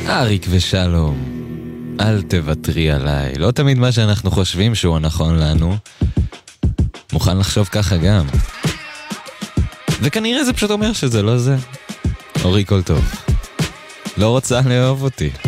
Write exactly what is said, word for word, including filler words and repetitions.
אריק ושלום, אל תוותרי עליי. לא תמיד מה שאנחנו חושבים שהוא הנכון לנו, מוכן לחשוב ככה גם. וכנראה זה פשוט אומר שזה לא זה. אורי כל טוב, לא רוצה לאהוב אותי.